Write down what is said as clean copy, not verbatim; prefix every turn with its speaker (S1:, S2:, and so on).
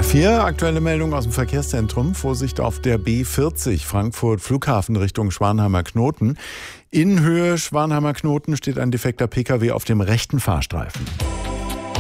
S1: 4, aktuelle Meldung aus dem Verkehrszentrum. Vorsicht auf der B40 Frankfurt Flughafen Richtung Schwanheimer Knoten. In Höhe Schwanheimer Knoten steht ein defekter Pkw auf dem rechten Fahrstreifen.